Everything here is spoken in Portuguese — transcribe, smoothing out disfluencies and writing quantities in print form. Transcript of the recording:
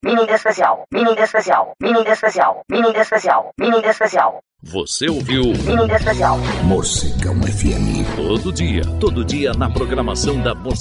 Você ouviu Morcegão FM. todo dia na programação da